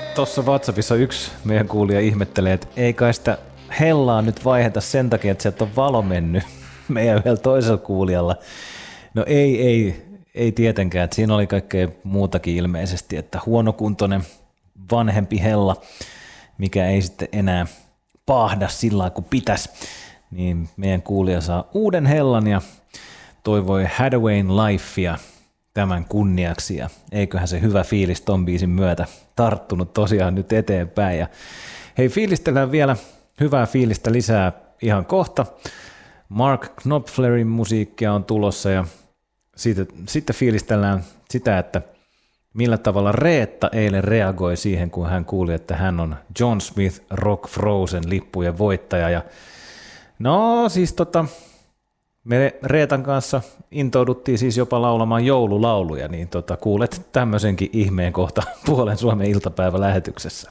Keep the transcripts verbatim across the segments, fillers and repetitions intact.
Tuossa WhatsAppissa yksi meidän kuulija ihmettelee, että ei kai sitä hellaa nyt vaiheta sen takia, että sieltä on valo mennyt meidän yhdellä toisella kuulijalla. No ei, ei, ei tietenkään, että siinä oli kaikkea muutakin ilmeisesti, että huonokuntoinen vanhempi hella, mikä ei sitten enää paahda sillä lailla kuin pitäisi, niin meidän kuulija saa uuden hellan ja toivoi Hathaway'n Lifea tämän kunniaksi, ja eiköhän se hyvä fiilis ton biisin myötä tarttunut tosiaan nyt eteenpäin. Ja hei, fiilistellään vielä hyvää fiilistä lisää ihan kohta. Mark Knopflerin musiikkia on tulossa, ja siitä, sitten fiilistellään sitä, että millä tavalla Reetta eilen reagoi siihen, kun hän kuuli, että hän on John Smith Rock Frozen lippujen voittaja. Ja no siis tota, me Reetan kanssa intouduttiin siis jopa laulamaan joululauluja, niin tota, kuulet tämmöisenkin ihmeen kohta Puolen Suomen iltapäivälähetyksessä.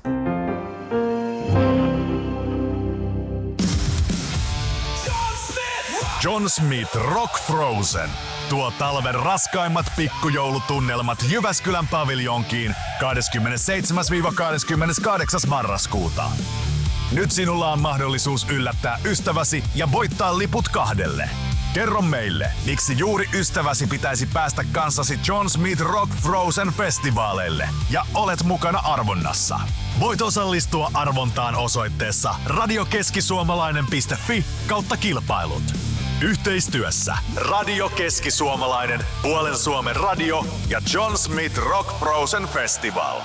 John Smith Rock Frozen tuo talven raskaimmat pikkujoulutunnelmat Jyväskylän paviljonkiin kahdeskymmenesseitsemäs kahdeskymmeneskahdeksas marraskuuta. Nyt sinulla on mahdollisuus yllättää ystäväsi ja voittaa liput kahdelle. Kerro meille, miksi juuri ystäväsi pitäisi päästä kanssasi John Smith Rock Frozen festivaaleille ja olet mukana arvonnassa. Voit osallistua arvontaan osoitteessa radiokeskisuomalainen piste fi kautta kilpailut. Yhteistyössä Radio Keski-Suomalainen, Puolen Suomen radio ja John Smith Rock Frozen Festival.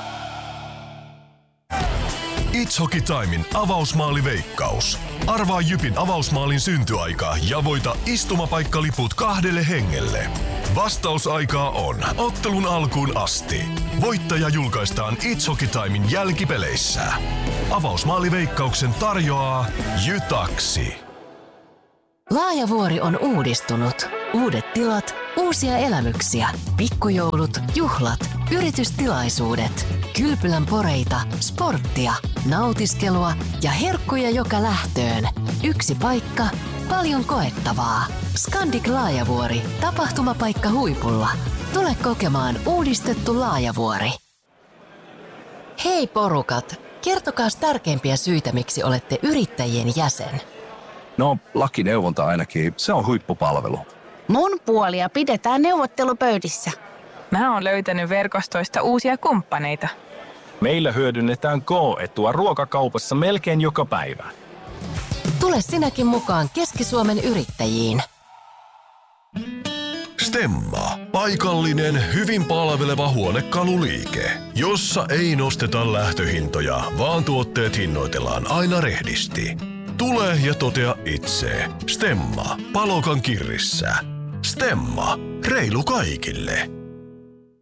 It's Hockey Timein avausmaaliveikkaus. Arvaa Jypin avausmaalin syntyaika ja voita istumapaikkaliput kahdelle hengelle. Vastausaikaa on ottelun alkuun asti. Voittaja julkaistaan It's Hockey Timein jälkipeleissä. Avausmaaliveikkauksen tarjoaa Jytaksi. Laajavuori on uudistunut. Uudet tilat, uusia elämyksiä, pikkujoulut, juhlat, yritystilaisuudet, kylpylän poreita, sporttia, nautiskelua ja herkkuja joka lähtöön. Yksi paikka, paljon koettavaa. Scandic Laajavuori, tapahtumapaikka huipulla. Tule kokemaan uudistettu Laajavuori. Hei porukat, kertokaas tärkeimpiä syitä, miksi olette yrittäjien jäsen. No, lakineuvonta ainakin. Se on huippupalvelu. Mun puolia pidetään neuvottelupöydissä. Mä oon löytänyt verkostoista uusia kumppaneita. Meillä hyödynnetään K-etua ruokakaupassa melkein joka päivä. Tule sinäkin mukaan Keski-Suomen yrittäjiin. Stemma. Paikallinen, hyvin palveleva huonekaluliike, jossa ei nosteta lähtöhintoja, vaan tuotteet hinnoitellaan aina rehdisti. Tule ja totea itse. Stemma. Palokan kirrissä. Stemma. Reilu kaikille.